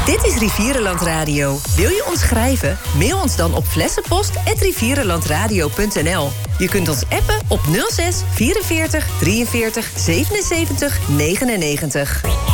Dit is Rivierenland Radio. Wil je ons schrijven? Mail ons dan op flessenpost@rivierenlandradio.nl. Je kunt ons appen op 06 44 43 77 99.